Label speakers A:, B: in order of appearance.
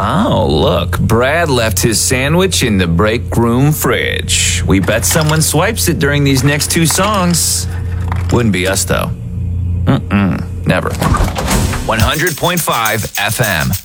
A: Oh, look, Brad left his sandwich in the break room fridge. We bet someone swipes it during these next two songs. Wouldn't be us, though. Never. 100.5 FM.